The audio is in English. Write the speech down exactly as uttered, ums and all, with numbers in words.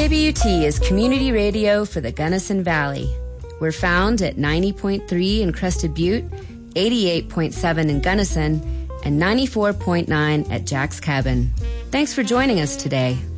K B U T is community radio for the Gunnison Valley. We're found at ninety point three in Crested Butte, eighty-eight point seven in Gunnison, and ninety-four point nine at Jack's Cabin. Thanks for joining us today.